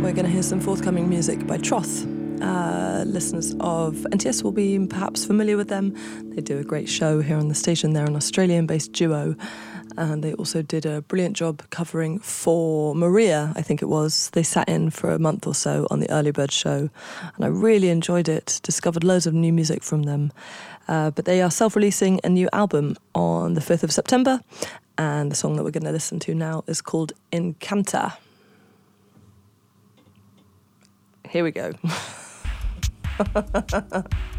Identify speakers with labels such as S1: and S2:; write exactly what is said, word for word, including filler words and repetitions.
S1: we're going to hear some forthcoming music by Troth. Uh, listeners of N T S will be perhaps familiar with them. They do a great show here on the station. They're an Australian-based duo, and they also did a brilliant job covering for Maria, I think it was. They sat in for a month or so on the Early Bird show, and I really enjoyed it. Discovered loads of new music from them. Uh, but they are self-releasing a new album on the fifth of September, and the song that we're going to listen to now is called Encanta. Here we go.